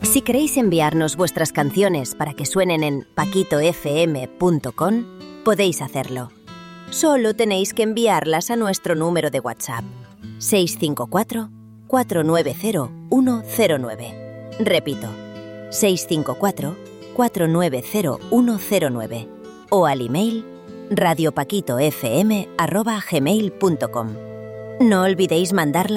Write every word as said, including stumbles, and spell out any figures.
Si queréis enviarnos vuestras canciones para que suenen en paquito f m punto com, podéis hacerlo. Solo tenéis que enviarlas a nuestro número de WhatsApp, seis cinco cuatro, cuatro nueve cero, uno cero nueve. Repito, seis cinco cuatro, cuatro nueve cero, uno cero nueve. O al email radio paquito f m arroba gmail punto com. No olvidéis mandarla